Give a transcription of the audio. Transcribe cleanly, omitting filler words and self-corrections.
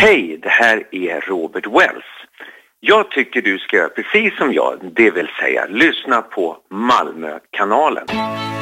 Hej, det här är Robert Wells. Jag tycker du ska göra precis som jag, det vill säga lyssna på Malmökanalen.